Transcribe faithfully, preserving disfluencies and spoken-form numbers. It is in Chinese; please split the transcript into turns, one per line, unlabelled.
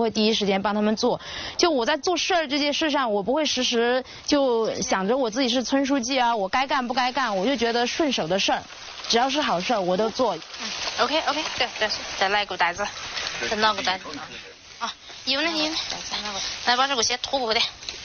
会第一时间帮他们做。就我在做事儿这件事上，我不会时时就想着我自己是村书记啊，我该干不该干，我就觉得顺手的事儿，只要是好事儿我都做。
嗯 ，OK OK， 对对，再来个袋子，再拿个袋子。啊，有呢有呢，来把这个先拖过来。